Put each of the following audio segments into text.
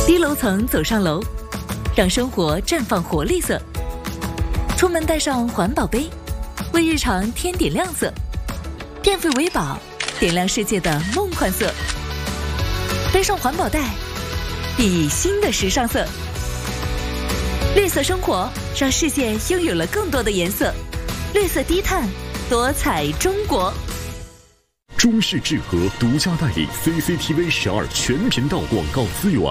低楼层走上楼，让生活绽放活力色。出门带上环保杯，为日常添点亮色。电费为宝，点亮世界的梦幻色。背上环保袋，熠熠新的时尚色。绿色生活，让世界拥有了更多的颜色。绿色低碳，多彩中国。 中视智和独家代理 CCTV 12全频道广告资源。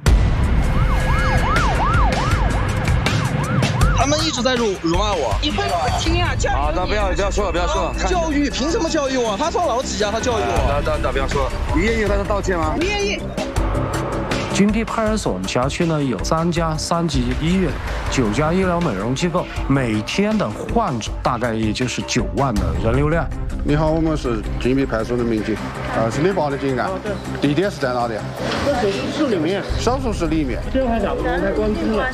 他们一直在辱骂我。 你会听啊？教育啊，那不要说了，不要说了。教育凭什么教育我？他上老几家，他教育我。那不要说了。你愿意跟他道歉吗？ 不愿意。 金地派出所辖区呢有3家3级医院，9家医疗美容机构，每天的患者大概也就是9万的人流量。 你好，我们是金地派出所的民警，是你报的警案。地点是在哪里？ 在手术室里面。 手术室里面。 这盘小子刚才关机了。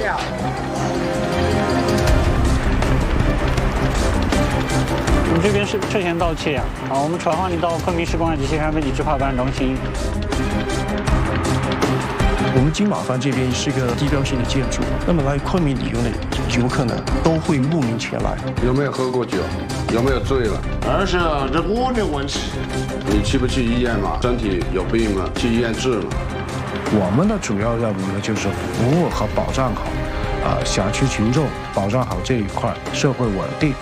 我们这边是涉嫌盗窃啊！我们传唤你到昆明市公安局西山分局执法办案中心。 我们金马坊这边是一个地标性的建筑，那么来昆明旅游的游客呢，都会慕名前来。 有没有喝过酒？有没有醉了？ 而是这我的问题。 你去不去医院嘛？身体有病吗？去医院治嘛？ 我们的主要任务呢，就是服务和保障好辖区群众，保障好这一块社会稳定。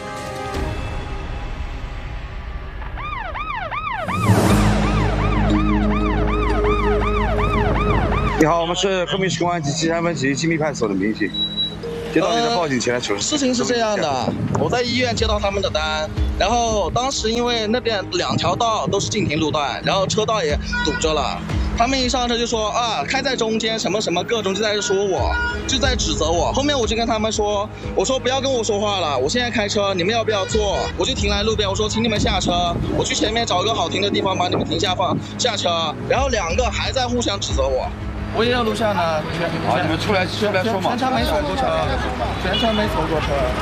你好，我们是昆明市公安局西山分局金密派出所的民警，接到你的报警前来求助。事情是这样的，我在医院接到他们的单，然后当时因为那边2条道都是禁停路段，然后车道也堵着了。他们一上车就说啊，开在中间什么什么各种，就在说我，就在指责我。后面我就跟他们说，我说不要跟我说话了，我现在开车，你们要不要坐？我就停在路边，我说请你们下车，我去前面找一个好停的地方把你们停下下车。然后2个还在互相指责我。我也要录像呢，好，你们出来说嘛。全程没坐过车，全程没坐过车。